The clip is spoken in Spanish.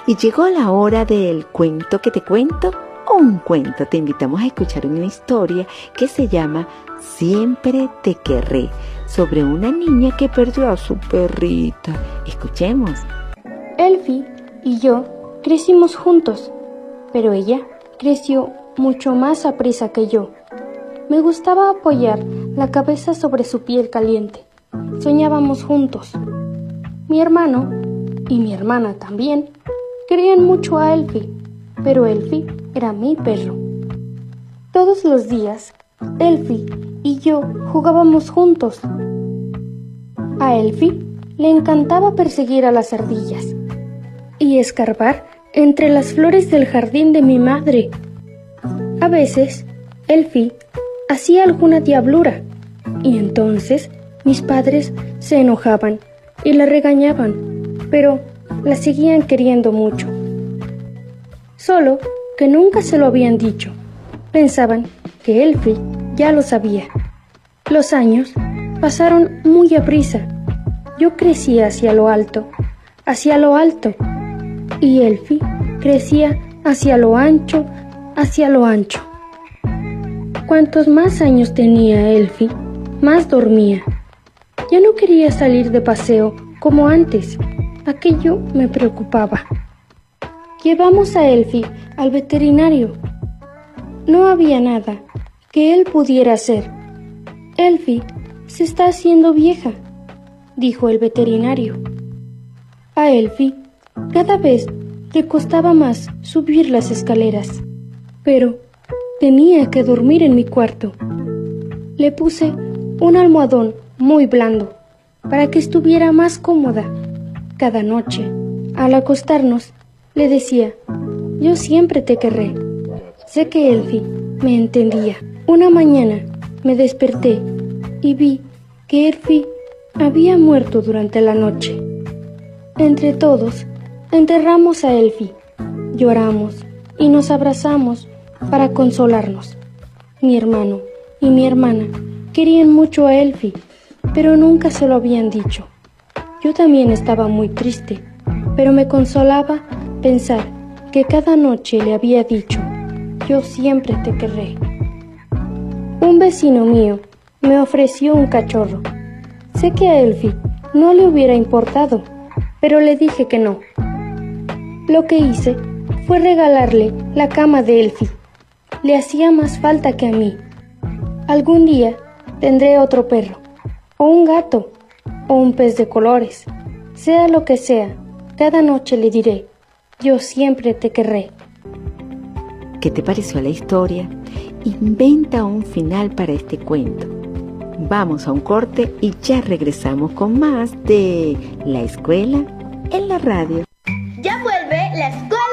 Y llegó la hora del cuento que te cuento, un cuento. Te invitamos a escuchar una historia que se llama Siempre te querré, sobre una niña que perdió a su perrita. Escuchemos. Elfie y yo crecimos juntos, pero ella creció mucho más aprisa que yo. Me gustaba apoyar la cabeza sobre su piel caliente. Soñábamos juntos. Mi hermano y mi hermana también querían mucho a Elfie, pero Elfie era mi perro. Todos los días, Elfie y yo jugábamos juntos. A Elfie le encantaba perseguir a las ardillas y escarbar entre las flores del jardín de mi madre. A veces, Elfie hacía alguna diablura y entonces mis padres se enojaban y la regañaban, pero la seguían queriendo mucho. Solo que nunca se lo habían dicho. Pensaban que Elfie ya lo sabía. Los años pasaron muy aprisa. Yo crecía hacia lo alto, y Elfie crecía hacia lo ancho. Cuantos más años tenía Elfie, más dormía. Ya no quería salir de paseo como antes. Aquello me preocupaba. Llevamos a Elfie al veterinario. No había nada que él pudiera hacer. Elfie se está haciendo vieja, dijo el veterinario. A Elfie cada vez le costaba más subir las escaleras, pero tenía que dormir en mi cuarto. Le puse un almohadón muy blando para que estuviera más cómoda. Cada noche, al acostarnos, le decía: yo siempre te querré. Sé que Elfie me entendía. Una mañana me desperté y vi que Elfie había muerto durante la noche. Entre todos, enterramos a Elfie. Lloramos y nos abrazamos para consolarnos. Mi hermano y mi hermana querían mucho a Elfie, pero nunca se lo habían dicho. Yo también estaba muy triste, pero me consolaba pensar que cada noche le había dicho: yo siempre te querré. Un vecino mío me ofreció un cachorro. Sé que a Elfie no le hubiera importado, pero le dije que no. Lo que hice fue regalarle la cama de Elfie. Le hacía más falta que a mí. Algún día tendré otro perro, o un gato, o un pez de colores. Sea lo que sea, cada noche le diré: yo siempre te querré. ¿Qué te pareció la historia? Inventa un final para este cuento. Vamos a un corte y ya regresamos con más de La Escuela en la Radio. Ya vuelve La Escuela